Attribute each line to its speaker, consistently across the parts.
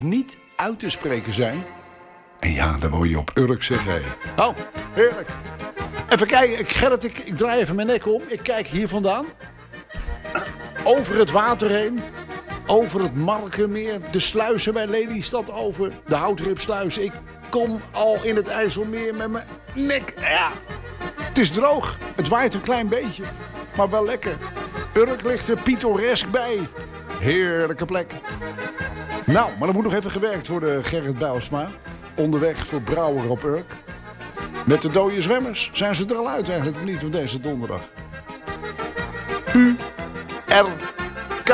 Speaker 1: niet uit te spreken zijn. En ja, dan word je op Urk, zeg hé. Oh, heerlijk. Even kijken, Gerrit, ik draai even mijn nek om. Ik kijk hier vandaan. Over het water heen. Over het Markenmeer. De sluizen bij Lelystad over. De Houtripsluis. Ik kom al in het IJsselmeer met mijn nek. Ja, het is droog. Het waait een klein beetje. Maar wel lekker. Urk ligt er pittoresk bij. Heerlijke plek. Nou, maar er moet nog even gewerkt worden, Gerrit Bijlsma. Onderweg voor Brouwer op Urk. Met de dode zwemmers. Zijn ze er al uit eigenlijk of niet op deze donderdag? U-R-K.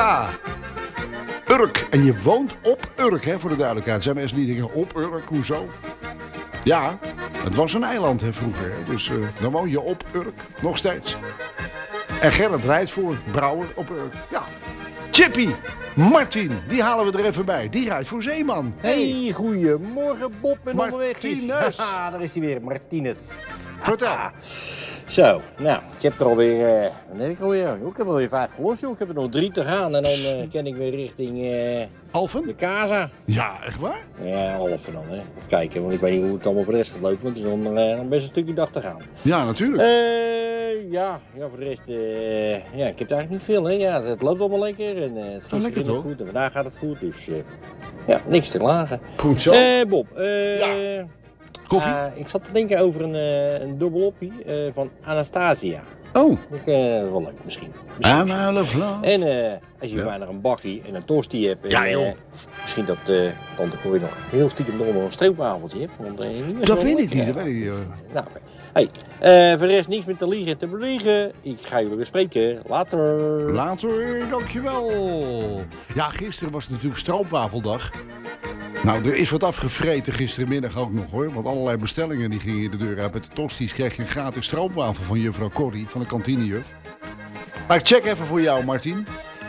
Speaker 1: Urk. En je woont op Urk, hè, voor de duidelijkheid. Zijn mensen die denken, op Urk, hoezo? Ja, het was een eiland hè, vroeger. Hè. Dus dan woon je op Urk. Nog steeds. En Gerrit rijdt voor Brouwer op Urk. Ja. Chippy, Martin, die halen we er even bij. Die rijdt voor Zeeman.
Speaker 2: Hey, goedemorgen Bob en onderweg is.
Speaker 1: Martinez.
Speaker 2: Haha, daar is hij weer, Martinez.
Speaker 1: Vertel.
Speaker 2: Zo, nou, ik heb er alweer, wat heb ik alweer? Ik heb er alweer 5 gelost, joh. Ik heb er nog 3 te gaan en dan ken ik weer richting de
Speaker 1: Alphen?
Speaker 2: Casa.
Speaker 1: Ja, echt waar?
Speaker 2: Ja, Alphen dan, hè. Even kijken, want ik weet niet hoe het allemaal voor de rest gaat lopen, want het is dan best een stukje dag te gaan.
Speaker 1: Ja, natuurlijk.
Speaker 2: Ja, voor de rest, ja, ik heb eigenlijk niet veel, hè. Ja, het loopt allemaal lekker en het
Speaker 1: lekker,
Speaker 2: gisteren
Speaker 1: toch?
Speaker 2: is goed en vandaag gaat het goed, dus ja, niks te klagen.
Speaker 1: Goed zo.
Speaker 2: Bob,
Speaker 1: Ja. Koffie?
Speaker 2: ik zat te denken over een dubbeloppie van Anastasia.
Speaker 1: Oh.
Speaker 2: Dat is wel leuk, misschien.
Speaker 1: Amale Vlam.
Speaker 2: En als je maar nog een bakkie en een tosti hebt. En,
Speaker 1: Ja, joh.
Speaker 2: misschien dat tante Corrie nog heel stiekem nog een stroopwafeltje hebt. Want,
Speaker 1: Dat weet ik niet, dat weet ik niet.
Speaker 2: Nou, oké. Hey, voor de rest niks meer te liegen en te bewegen. Ik ga jullie weer spreken. Later.
Speaker 1: Later, dankjewel. Ja, gisteren was het natuurlijk stroopwafeldag. Nou, er is wat afgevreten gisterenmiddag ook nog hoor. Want allerlei bestellingen die gingen de deur uit. Met de tosties kreeg je een gratis stroopwafel van juffrouw Corrie, van de kantinejuf. Maar ik check even voor jou, Martin.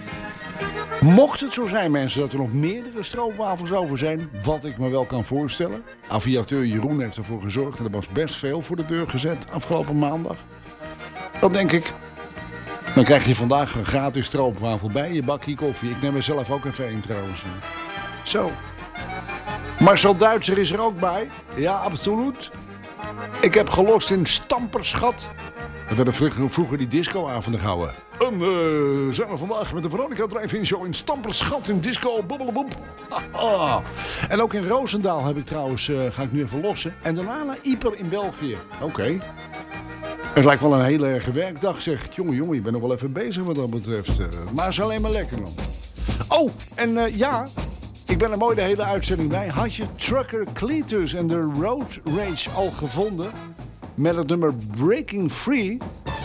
Speaker 1: Mocht het zo zijn, mensen, dat er nog meerdere stroopwafels over zijn, wat ik me wel kan voorstellen. Aviateur Jeroen heeft ervoor gezorgd en er was best veel voor de deur gezet afgelopen maandag. Dan denk ik, dan krijg je vandaag een gratis stroopwafel bij je bakje koffie. Ik neem er zelf ook even een trouwens. Zo. Marcel Duitser is er ook bij. Ja, absoluut. Ik heb gelost in Stamperschat. We werden vroeger die discoavonden gehouden. En zijn we vandaag met de Veronica Drive-In Show in Stamperschat in disco. Bobbeleboep. En ook in Roosendaal heb ik trouwens, ga ik nu even lossen. En daarna naar Ieper in België. Oké. Het lijkt wel een hele erge werkdag, zeg. Jongen, je bent nog wel even bezig wat dat betreft. Maar het is alleen maar lekker dan. Oh, en ja... Ik ben er mooi de hele uitzending bij. Had je Trucker Cletus en de Road Rage al gevonden? Met het nummer Breaking Free.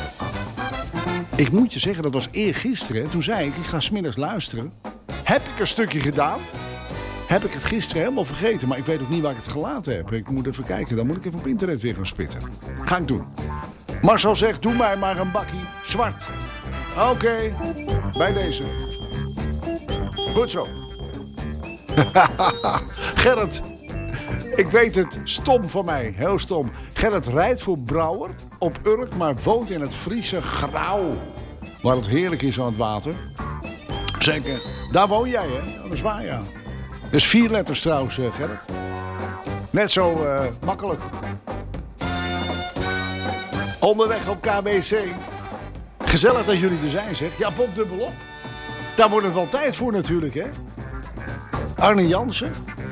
Speaker 1: Ik moet je zeggen, dat was eergisteren. Toen zei ik ga 's middags luisteren. Heb ik een stukje gedaan? Heb ik het gisteren helemaal vergeten. Maar ik weet ook niet waar ik het gelaten heb. Ik moet even kijken. Dan moet ik even op internet weer gaan spitten. Ga ik doen. Marcel zegt, doe mij maar een bakkie zwart. Oké, bij deze. Goed zo. Gerrit, ik weet het, stom van mij, heel stom. Gerrit rijdt voor Brouwer op Urk, maar woont in het Friese Grauw. Waar het heerlijk is aan het water. Zeker, daar woon jij hè, dat is waar ja. Dat is 4 letters trouwens, Gerrit. Net zo makkelijk. Onderweg op KBC. Gezellig dat jullie er zijn zeg. Ja, Bob dubbelop. Daar wordt het wel tijd voor natuurlijk hè. Arne Jansen,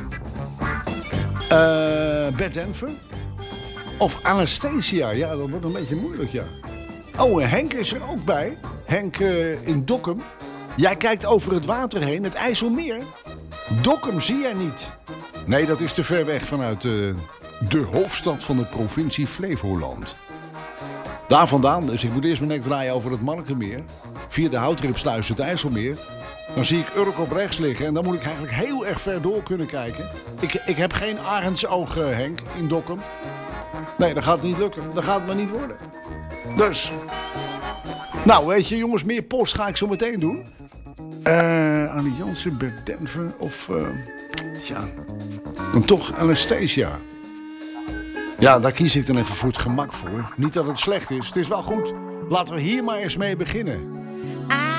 Speaker 1: Bert Denver of Anastasia. Ja, dat wordt een beetje moeilijk, ja. Oh, en Henk is er ook bij. Henk in Dokkum. Jij kijkt over het water heen, het IJsselmeer. Dokkum zie jij niet. Nee, dat is te ver weg vanuit de hoofdstad van de provincie Flevoland. Daar vandaan, dus ik moet eerst mijn nek draaien over het Markenmeer. Via de Houtripsluis het IJsselmeer. Dan zie ik Urk op rechts liggen en dan moet ik eigenlijk heel erg ver door kunnen kijken. Ik heb geen arendsoog, Henk, in Dokkum. Nee, dat gaat niet lukken. Dat gaat me niet worden. Dus. Nou, weet je jongens, meer post ga ik zo meteen doen. Annie Jansen, Bert Denver of... ja, dan toch Anastasia. Ja, daar kies ik dan even voor het gemak voor. Niet dat het slecht is, het is wel goed. Laten we hier maar eens mee beginnen.